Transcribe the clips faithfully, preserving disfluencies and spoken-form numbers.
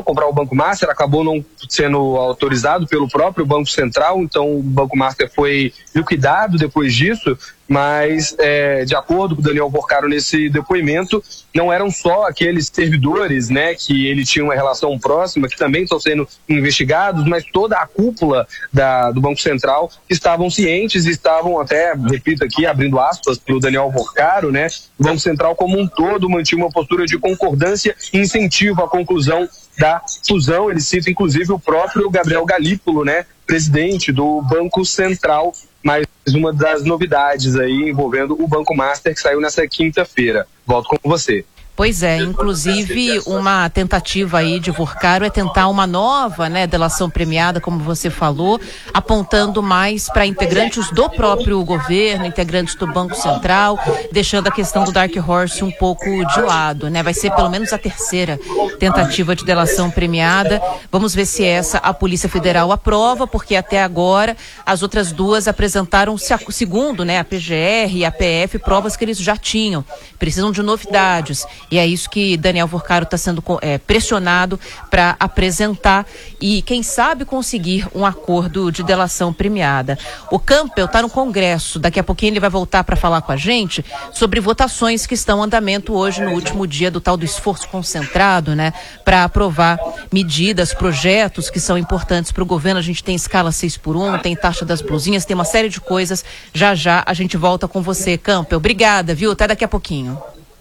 comprar o Banco Master, acabou não sendo autorizado pelo próprio Banco Central, então o Banco Master foi liquidado depois disso, mas é, de acordo com o Daniel Porcaro nesse depoimento, não eram só aqueles servidores, né, que ele tinha uma relação próxima, que também estão sendo investigados, mas toda a cúpula da, do Banco Central estavam cientes e estavam até, repito aqui, abrindo aspas para o Daniel Porcaro, né, o Banco Central como um todo mantinha uma postura de concordância e incentivo à conclusão da fusão. Ele cita inclusive o próprio Gabriel Galípolo, né, presidente do Banco Central, mais uma das novidades aí envolvendo o Banco Master que saiu nessa quinta-feira. Volto com você. Pois é, inclusive uma tentativa aí de Porcaro é tentar uma nova, né, delação premiada, como você falou, apontando mais para integrantes do próprio governo, integrantes do Banco Central, deixando a questão do Dark Horse um pouco de lado, né? Vai ser pelo menos a terceira tentativa de delação premiada. Vamos ver se essa a Polícia Federal aprova, porque até agora as outras duas apresentaram, segundo, né, a P G R e a P F, provas que eles já tinham. Precisam de novidades. E é isso que Daniel Porcaro está sendo é, pressionado para apresentar e, quem sabe, conseguir um acordo de delação premiada. O Campbell está no Congresso, daqui a pouquinho ele vai voltar para falar com a gente sobre votações que estão em andamento hoje no último dia do tal do esforço concentrado, né, para aprovar medidas, projetos que são importantes para o governo. A gente tem escala seis por um, tem taxa das blusinhas, tem uma série de coisas. Já já a gente volta com você, Campbell. Obrigada, viu? Até daqui a pouquinho.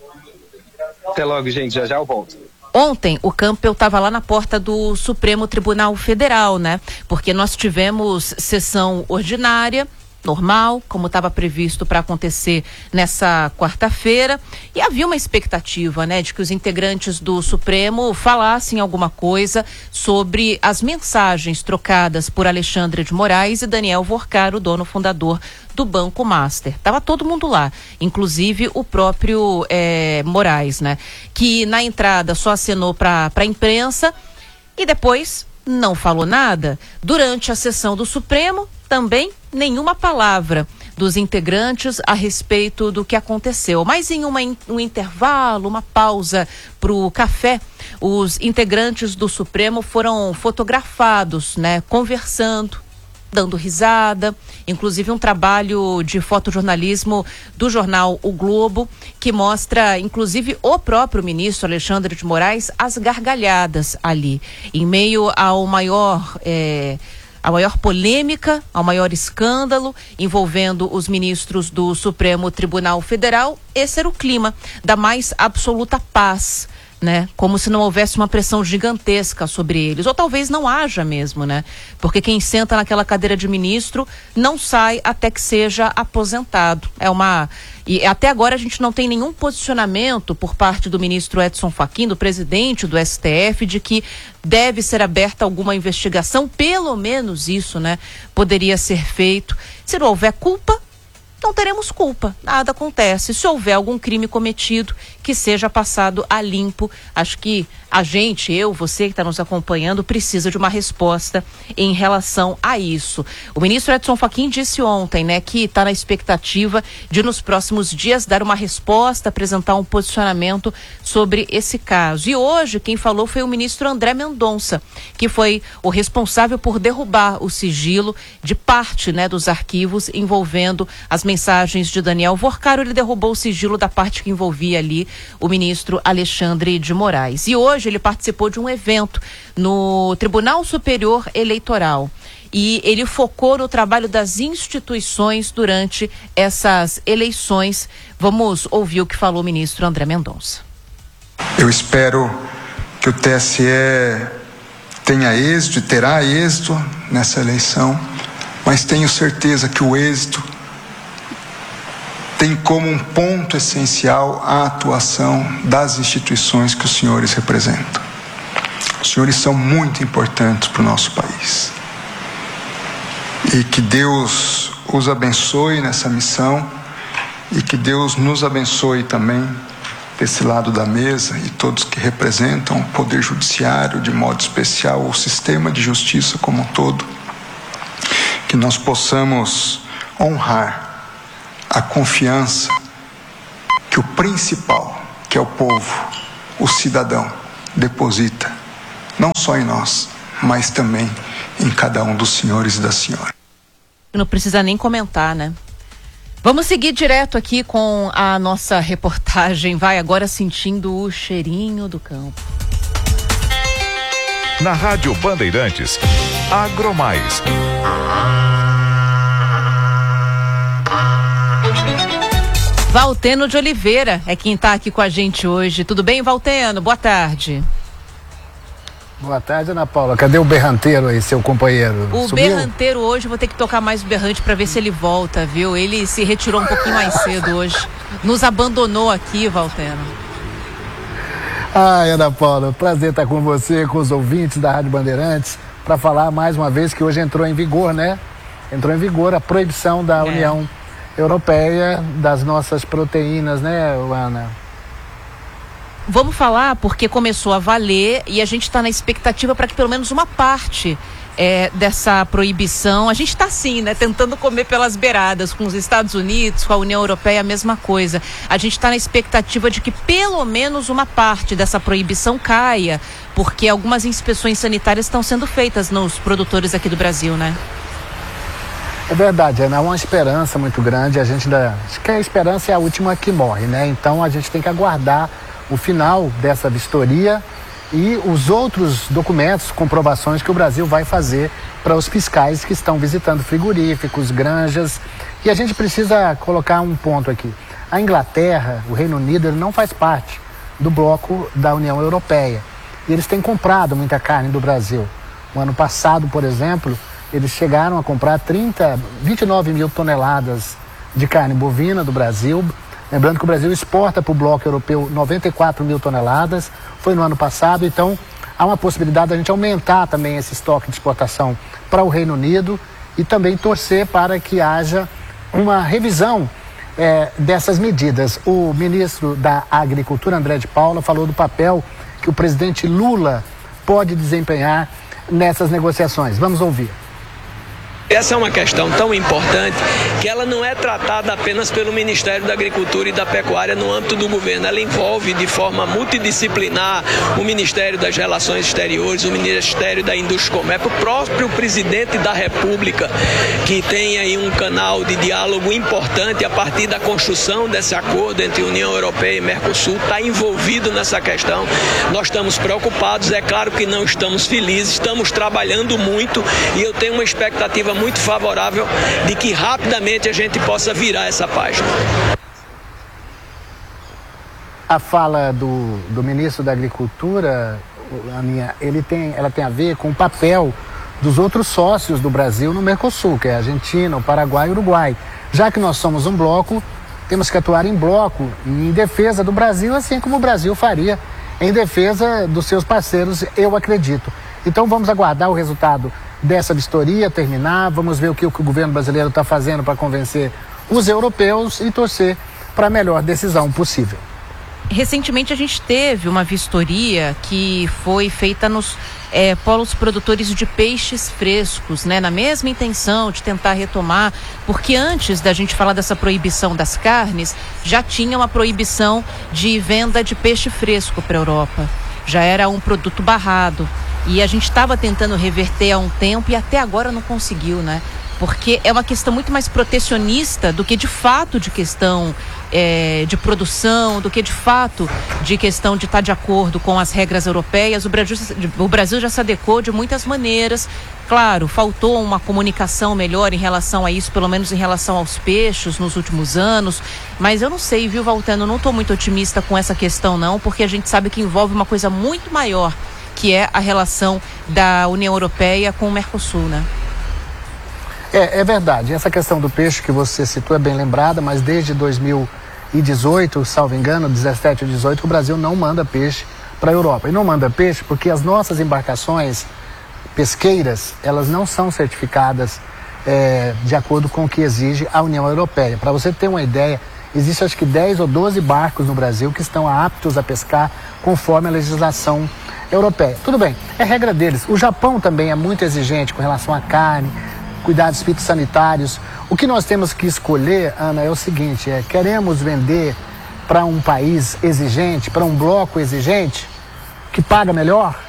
Até logo, gente. Já já eu volto. Ontem, o Campbell estava lá na porta do Supremo Tribunal Federal, né? Porque nós tivemos sessão ordinária, normal, como estava previsto para acontecer nessa quarta-feira, e havia uma expectativa, né, de que os integrantes do Supremo falassem alguma coisa sobre as mensagens trocadas por Alexandre de Moraes e Daniel Porcaro, dono fundador do Banco Master. Tava todo mundo lá, inclusive o próprio é, Moraes, né, que na entrada só acenou para a imprensa e depois não falou nada. Durante a sessão do Supremo, também nenhuma palavra dos integrantes a respeito do que aconteceu. Mas em uma, um intervalo, uma pausa para o café, os integrantes do Supremo foram fotografados, né, conversando, dando risada, inclusive um trabalho de fotojornalismo do jornal O Globo, que mostra, inclusive, o próprio ministro Alexandre de Moraes às gargalhadas ali, em meio ao maior... É, a maior polêmica, ao maior escândalo envolvendo os ministros do Supremo Tribunal Federal. Esse era o clima da mais absoluta paz, né? Como se não houvesse uma pressão gigantesca sobre eles, ou talvez não haja mesmo, né? Porque quem senta naquela cadeira de ministro não sai até que seja aposentado. É uma... E até agora a gente não tem nenhum posicionamento por parte do ministro Edson Fachin, do presidente do S T F, de que deve ser aberta alguma investigação, pelo menos isso, né? Poderia ser feito. Se não houver culpa, não teremos culpa, nada acontece. Se houver algum crime cometido, que seja passado a limpo. Acho que a gente, eu, você que está nos acompanhando, precisa de uma resposta em relação a isso. O ministro Edson Fachin disse ontem, né, que está na expectativa de nos próximos dias dar uma resposta, apresentar um posicionamento sobre esse caso. E hoje quem falou foi o ministro André Mendonça, que foi o responsável por derrubar o sigilo de parte, né, dos arquivos envolvendo as mensagens de Daniel Porcaro. Ele derrubou o sigilo da parte que envolvia ali o ministro Alexandre de Moraes. E hoje ele participou de um evento no Tribunal Superior Eleitoral. E ele focou no trabalho das instituições durante essas eleições. Vamos ouvir o que falou o ministro André Mendonça. Eu espero que o T S E tenha êxito e terá êxito nessa eleição, mas tenho certeza que o êxito tem como um ponto essencial a atuação das instituições que os senhores representam. Os senhores são muito importantes para o nosso país. E que Deus os abençoe nessa missão e que Deus nos abençoe também desse lado da mesa e todos que representam o Poder Judiciário, de modo especial o sistema de justiça como um todo, que nós possamos honrar a confiança que o principal, que é o povo, o cidadão, deposita não só em nós, mas também em cada um dos senhores e das senhoras. Não precisa nem comentar, né? Vamos seguir direto aqui com a nossa reportagem. Vai agora sentindo o cheirinho do campo. Na Rádio Bandeirantes, Agromais. Valteno de Oliveira é quem está aqui com a gente hoje. Tudo bem, Valteno? Boa tarde. Boa tarde, Ana Paula. Cadê o berranteiro aí, seu companheiro? O Sumiu? berranteiro hoje, vou ter que tocar mais o berrante para ver se ele volta, viu? Ele se retirou um pouquinho mais cedo hoje. Nos abandonou aqui, Valteno. Ai, Ana Paula, prazer estar com você, com os ouvintes da Rádio Bandeirantes, para falar mais uma vez que hoje entrou em vigor, né? Entrou em vigor a proibição da é. União Europeia das nossas proteínas, né, Ana? Vamos falar porque começou a valer e a gente está na expectativa para que pelo menos uma parte é, dessa proibição, a gente está assim, né, tentando comer pelas beiradas, com os Estados Unidos, com a União Europeia, a mesma coisa. A gente está na expectativa de que pelo menos uma parte dessa proibição caia, porque algumas inspeções sanitárias estão sendo feitas nos produtores aqui do Brasil, né? É verdade, Ana, há uma esperança muito grande, a gente ainda, acho que a esperança é a última que morre, né? Então a gente tem que aguardar o final dessa vistoria e os outros documentos, comprovações que o Brasil vai fazer para os fiscais que estão visitando frigoríficos, granjas. E a gente precisa colocar um ponto aqui. A Inglaterra, o Reino Unido, ele não faz parte do bloco da União Europeia. E eles têm comprado muita carne do Brasil. No ano passado, por exemplo, eles chegaram a comprar trinta, vinte e nove mil toneladas de carne bovina do Brasil. Lembrando que o Brasil exporta para o bloco europeu noventa e quatro mil toneladas, foi no ano passado, então há uma possibilidade de a gente aumentar também esse estoque de exportação para o Reino Unido e também torcer para que haja uma revisão é, dessas medidas. O ministro da Agricultura, André de Paula, falou do papel que o presidente Lula pode desempenhar nessas negociações. Vamos ouvir. Essa é uma questão tão importante que ela não é tratada apenas pelo Ministério da Agricultura e da Pecuária no âmbito do governo. Ela envolve de forma multidisciplinar o Ministério das Relações Exteriores, o Ministério da Indústria e Comércio, o próprio presidente da República, que tem aí um canal de diálogo importante a partir da construção desse acordo entre União Europeia e Mercosul, está envolvido nessa questão. Nós estamos preocupados, é claro que não estamos felizes, estamos trabalhando muito e eu tenho uma expectativa muito favorável de que rapidamente a gente possa virar essa página. A fala do, do ministro da Agricultura, Aninha, ele tem, ela tem a ver com o papel dos outros sócios do Brasil no Mercosul, que é a Argentina, o Paraguai e o Uruguai. Já que nós somos um bloco, temos que atuar em bloco e em defesa do Brasil, assim como o Brasil faria em defesa dos seus parceiros, eu acredito. Então vamos aguardar o resultado dessa vistoria terminar, vamos ver o que o governo brasileiro está fazendo para convencer os europeus e torcer para a melhor decisão possível. Recentemente a gente teve uma vistoria que foi feita nos é, polos produtores de peixes frescos, né? Na mesma intenção de tentar retomar, porque antes da gente falar dessa proibição das carnes, já tinha uma proibição de venda de peixe fresco para a Europa. Já era um produto barrado. E a gente estava tentando reverter há um tempo e até agora não conseguiu, né? Porque é uma questão muito mais protecionista do que de fato de questão é, de produção, do que de fato de questão de estar de acordo com as regras europeias. O Brasil, o Brasil já se adequou de muitas maneiras. Claro, faltou uma comunicação melhor em relação a isso, pelo menos em relação aos peixes nos últimos anos. Mas eu não sei, viu, Valteno? Não estou muito otimista com essa questão, não, porque a gente sabe que envolve uma coisa muito maior, que é a relação da União Europeia com o Mercosul, né? É, é verdade. Essa questão do peixe que você citou é bem lembrada, mas desde dois mil e dezoito, salvo engano, dezessete ou dezoito, o Brasil não manda peixe para a Europa. E não manda peixe porque as nossas embarcações pesqueiras, elas não são certificadas é, de acordo com o que exige a União Europeia. Para você ter uma ideia, existe acho que dez ou doze barcos no Brasil que estão aptos a pescar conforme a legislação europeia. Tudo bem, é regra deles. O Japão também é muito exigente com relação à carne, cuidados fitossanitários. O que nós temos que escolher, Ana, é o seguinte, é, queremos vender para um país exigente, para um bloco exigente, que paga melhor?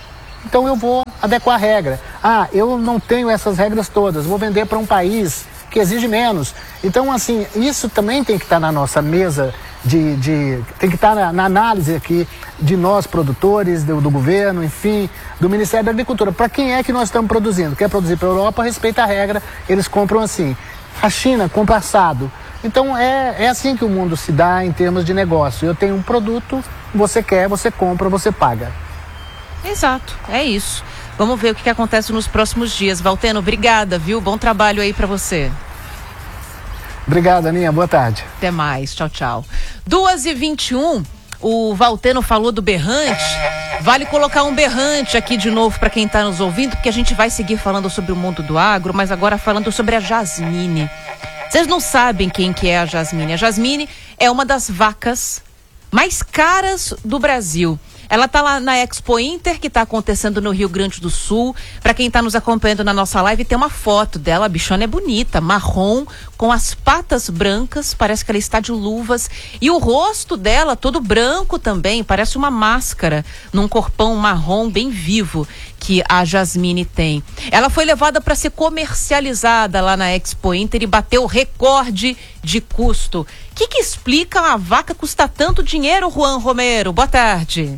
então eu vou adequar a regra. Ah, eu não tenho essas regras todas, vou vender para um país que exige menos. Então, assim, isso também tem que estar na nossa mesa, de, de, tem que estar na, na análise aqui de nós, produtores, do, do governo, enfim, do Ministério da Agricultura. Para quem é que nós estamos produzindo? Quer produzir para a Europa, respeita a regra, eles compram assim. A China compra assado. Então, é, é assim que o mundo se dá em termos de negócio. Eu tenho um produto, você quer, você compra, você paga. Exato, é isso. Vamos ver o que, que acontece nos próximos dias. Valteno, obrigada, viu? Bom trabalho aí para você. Obrigado, Aninha. Boa tarde. Até mais. Tchau, tchau. duas e vinte e um, o Valteno falou do berrante. Vale colocar um berrante aqui de novo para quem está nos ouvindo, porque a gente vai seguir falando sobre o mundo do agro, mas agora falando sobre a Jasmine. Vocês não sabem quem que é a Jasmine. A Jasmine é uma das vacas mais caras do Brasil. Ela está lá na Expo Inter, que está acontecendo no Rio Grande do Sul. Para quem está nos acompanhando na nossa live, tem uma foto dela. A bichona é bonita, marrom, com as patas brancas, parece que ela está de luvas. E o rosto dela, todo branco também, parece uma máscara, num corpão marrom bem vivo que a Jasmine tem. Ela foi levada para ser comercializada lá na Expo Inter e bateu recorde de custo. O que que explica a vaca custar tanto dinheiro, Juan Romero? Boa tarde.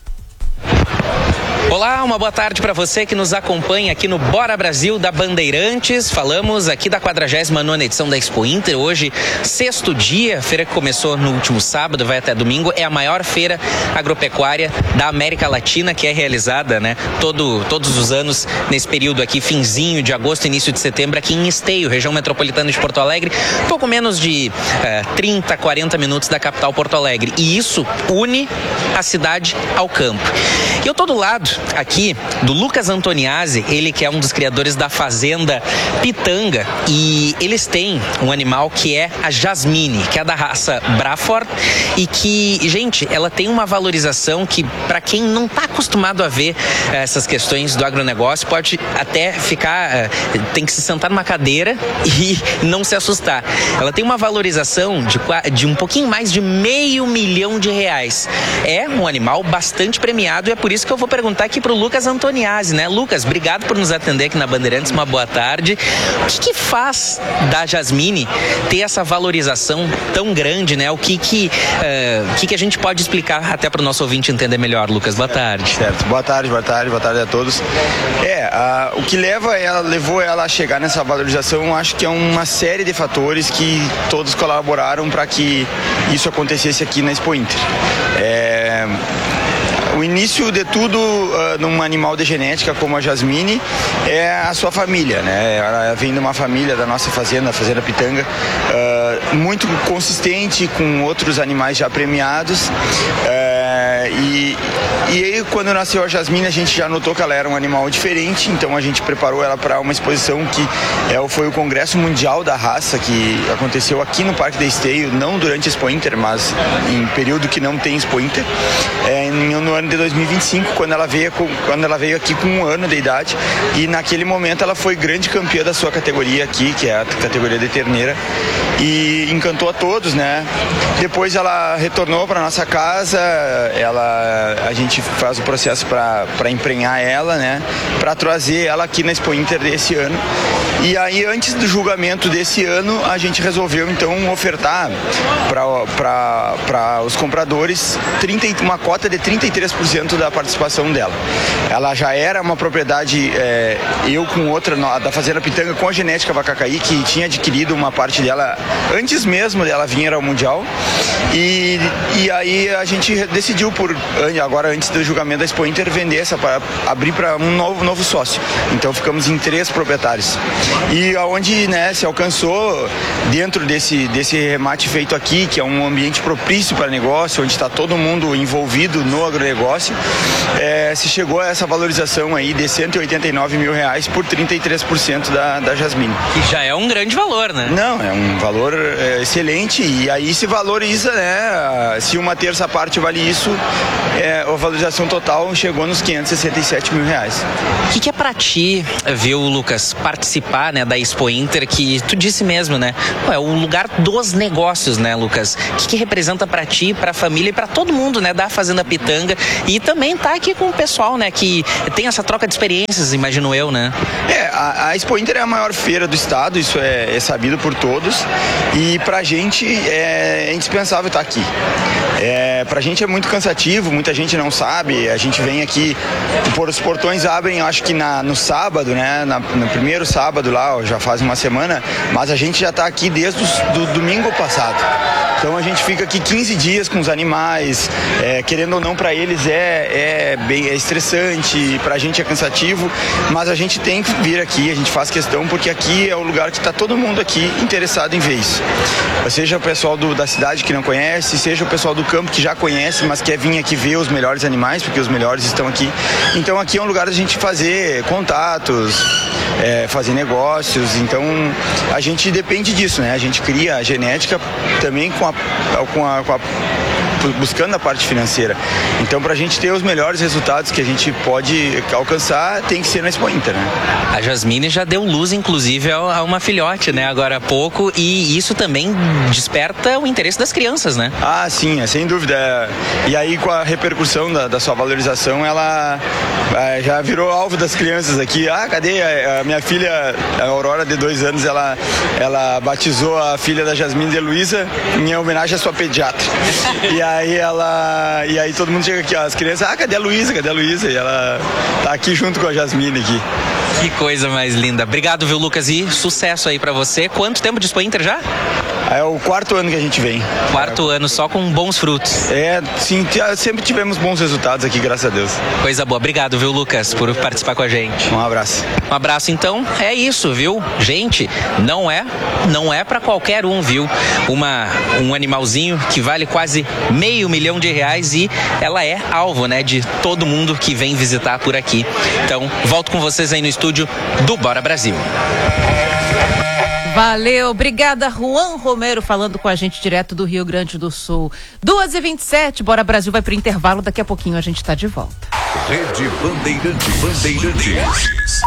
Olá, uma boa tarde para você que nos acompanha aqui no Bora Brasil da Bandeirantes. Falamos aqui da quadragésima nona edição da Expo Inter. Hoje, sexto dia, feira que começou no último sábado, vai até domingo. É a maior feira agropecuária da América Latina, que é realizada, né, todo, todos os anos nesse período aqui, finzinho de agosto, início de setembro, aqui em Esteio, região metropolitana de Porto Alegre. Pouco menos de eh, trinta, quarenta minutos da capital Porto Alegre. E isso une a cidade ao campo. E eu tô do lado aqui do Lucas Antoniazzi, ele que é um dos criadores da Fazenda Pitanga, e eles têm um animal que é a Jasmine, que é da raça Braford, e que, gente, ela tem uma valorização que, para quem não está acostumado a ver eh, essas questões do agronegócio, pode até ficar, eh, tem que se sentar numa cadeira e não se assustar. Ela tem uma valorização de, de um pouquinho mais de meio milhão de reais. É um animal bastante premiado, e é por isso que eu vou perguntar aqui para o Lucas Antoniazzi, né? Lucas, obrigado por nos atender aqui na Bandeirantes, uma boa tarde. O que, que faz da Jasmine ter essa valorização tão grande, né? O que que, uh, que, que a gente pode explicar até para o nosso ouvinte entender melhor, Lucas? Boa tarde. Certo, boa tarde, boa tarde, boa tarde a todos. É, a, o que leva ela, levou ela a chegar nessa valorização, acho que é uma série de fatores que todos colaboraram para que isso acontecesse aqui na Expo Inter. É... O início de tudo uh, num animal de genética como a Jasmine é a sua família, né? Ela vem de uma família da nossa fazenda, a Fazenda Pitanga, uh, muito consistente com outros animais já premiados. Uh, e, e aí, quando nasceu a Jasmine, a gente já notou que ela era um animal diferente, então a gente preparou ela para uma exposição que é, foi o Congresso Mundial da Raça, que aconteceu aqui no Parque de Esteio, não durante a Expo Inter, mas em período que não tem Expo Inter, é, no ano de dois mil e vinte e cinco, quando ela veio, quando ela veio aqui com um ano de idade, e naquele momento ela foi grande campeã da sua categoria aqui, que é a categoria de terneira, e encantou a todos, né? Depois ela retornou para nossa casa, ela, a gente faz o processo para emprenhar ela, né? Para trazer ela aqui na Expo Inter desse ano. E aí, antes do julgamento desse ano, a gente resolveu então ofertar para os compradores trinta, uma cota de trinta e três por cento da participação dela. Ela já era uma propriedade, é, eu com outra da Fazenda Pitanga, com a Genética Vacacaí, que tinha adquirido uma parte dela antes mesmo dela vir ao Mundial. E, e aí a gente decidiu, por agora antes do julgamento da Expo Inter, vender essa para abrir para um novo, novo sócio. Então ficamos em três proprietários. E aonde, né, se alcançou, dentro desse, desse remate feito aqui, que é um ambiente propício para negócio, onde está todo mundo envolvido no agronegócio, é, se chegou a essa valorização aí de cento e oitenta e nove mil reais por trinta e três por cento da, da Jasmine. Que já é um grande valor, né? Não, é um valor é, excelente, e aí se valoriza, né? Se uma terça parte vale isso, é, valorização total chegou nos quinhentos e sessenta e sete mil reais. O que, que é pra ti, viu, Lucas, participar, né, da Expo Inter, que tu disse mesmo, né? Pô, é o lugar dos negócios, né, Lucas? O que, que representa pra ti, pra família e pra todo mundo, né, da Fazenda Pitanga, e também tá aqui com o pessoal, né, que tem essa troca de experiências, imagino eu, né? É, a, a Expo Inter é a maior feira do estado, isso é, é sabido por todos, e pra gente é, é indispensável estar aqui. É, pra gente é muito cansativo, muita gente não sabe, a gente vem aqui, os portões abrem, acho que na, no sábado, né, na, no primeiro sábado lá, já faz uma semana, mas a gente já tá aqui desde o do domingo passado. Então a gente fica aqui quinze dias com os animais, é, querendo ou não, para eles é, é bem é estressante, pra gente é cansativo, mas a gente tem que vir aqui, a gente faz questão, porque aqui é o lugar que tá todo mundo aqui interessado em ver isso. Seja o pessoal do, da cidade que não conhece, seja o pessoal do campo que já conhece, mas quer vir aqui ver os melhores animais, porque os melhores estão aqui. Então aqui é um lugar da gente fazer contatos, é, fazer negócios, então a gente depende disso, né? A gente cria a genética também com a, com a, com a buscando a parte financeira. Então, para a gente ter os melhores resultados que a gente pode alcançar, tem que ser na Expo Inter, né? A Jasmine já deu luz, inclusive, a uma filhote, né, agora há pouco, e isso também desperta o interesse das crianças, né? Ah, sim, é, sem dúvida. E aí, com a repercussão da, da sua valorização, ela é, já virou alvo das crianças aqui. Ah, cadê a, a minha filha, a Aurora, de dois anos, ela, ela batizou a filha da Jasmine de Luísa em homenagem à sua pediatra. E aí ela. E aí todo mundo chega aqui, ó, as crianças, ah, cadê a Luísa? Cadê a Luísa? E ela tá aqui junto com a Jasmine aqui. Que coisa mais linda. Obrigado, viu, Lucas? E sucesso aí pra você. Quanto tempo de Expo Inter já? É o quarto ano que a gente vem. Quarto é. ano, só com bons frutos. É, sim, sempre tivemos bons resultados aqui, graças a Deus. Coisa boa. Obrigado, viu, Lucas, por participar com a gente. Um abraço. Um abraço, então. É isso, viu? Gente, não é, não é pra qualquer um, viu? Uma, um animalzinho que vale quase meio milhão de reais e ela é alvo, né, de todo mundo que vem visitar por aqui. Então, volto com vocês aí no estúdio do Bora Brasil. Valeu, obrigada, Juan Romero, falando com a gente direto do Rio Grande do Sul. duas e vinte e sete, Bora Brasil vai pro intervalo, daqui a pouquinho a gente tá de volta. Rede Bandeirante Bandeirantes.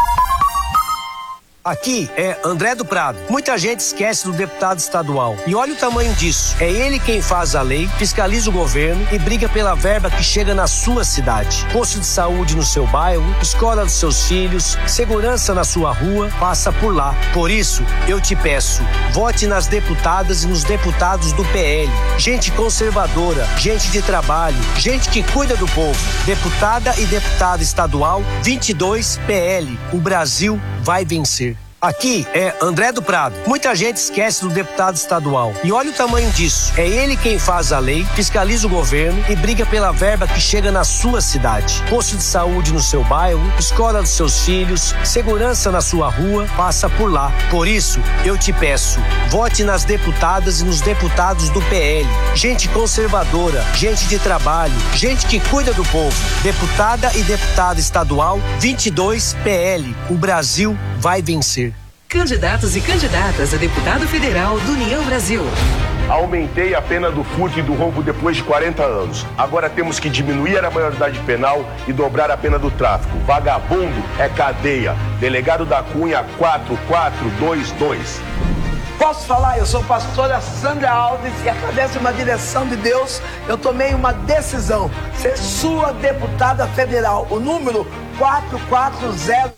Aqui é André do Prado. Muita gente esquece do deputado estadual. E olha o tamanho disso. É ele quem faz a lei, fiscaliza o governo e briga pela verba que chega na sua cidade. Posto de saúde no seu bairro, escola dos seus filhos, segurança na sua rua, passa por lá. Por isso, eu te peço, vote nas deputadas e nos deputados do P L. Gente conservadora, gente de trabalho, gente que cuida do povo. Deputada e deputado estadual vinte e dois P L. O Brasil vai vencer. Aqui é André do Prado. Muita gente esquece do deputado estadual. E olha o tamanho disso. É ele quem faz a lei, fiscaliza o governo e briga pela verba que chega na sua cidade. Posto de saúde no seu bairro, escola dos seus filhos, segurança na sua rua, passa por lá. Por isso, eu te peço, vote nas deputadas e nos deputados do P L. Gente conservadora, gente de trabalho, gente que cuida do povo. Deputada e deputado estadual vinte e dois P L. O Brasil vai vencer. Candidatos e candidatas a deputado federal do União Brasil. Aumentei a pena do furto e do roubo depois de quarenta anos. Agora temos que diminuir a maioridade penal e dobrar a pena do tráfico. Vagabundo é cadeia. Delegado da Cunha quatro quatro dois dois. Posso falar? Eu sou pastora Sandra Alves e através de uma direção de Deus, eu tomei uma decisão. Ser sua deputada federal. O número quatro quatro zero.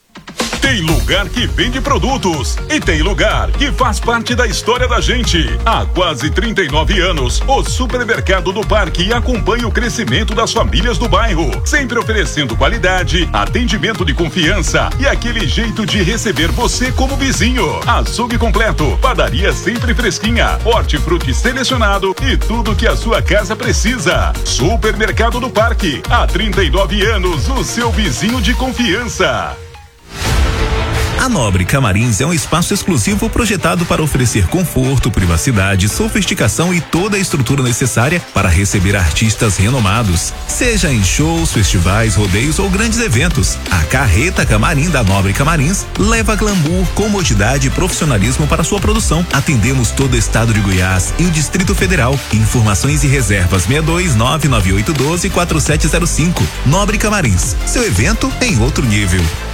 Tem lugar que vende produtos e tem lugar que faz parte da história da gente. Há quase trinta e nove anos, o Supermercado do Parque acompanha o crescimento das famílias do bairro, sempre oferecendo qualidade, atendimento de confiança e aquele jeito de receber você como vizinho. Açougue completo, padaria sempre fresquinha, hortifruti selecionado e tudo que a sua casa precisa. Supermercado do Parque, há trinta e nove anos, o seu vizinho de confiança. A Nobre Camarins é um espaço exclusivo projetado para oferecer conforto, privacidade, sofisticação e toda a estrutura necessária para receber artistas renomados. Seja em shows, festivais, rodeios ou grandes eventos, a Carreta Camarim da Nobre Camarins leva glamour, comodidade e profissionalismo para sua produção. Atendemos todo o estado de Goiás e o Distrito Federal. Informações e reservas seis dois nove nove oito um dois quatro sete zero cinco. Nobre Camarins, seu evento em outro nível.